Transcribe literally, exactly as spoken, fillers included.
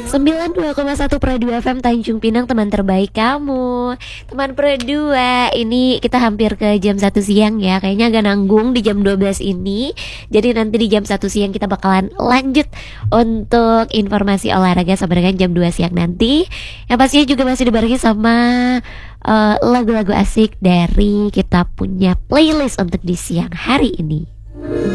sembilan puluh dua koma satu Pro dua F M Tanjung Pinang, teman terbaik kamu. Teman Pro dua, ini kita hampir ke jam satu siang ya. Kayaknya agak nanggung di jam dua belas ini. Jadi nanti di jam satu siang kita bakalan lanjut untuk informasi olahraga sampai dengan jam dua siang nanti. Yang pastinya juga masih dibarengi sama uh, lagu-lagu asik dari kita punya playlist untuk di siang hari ini.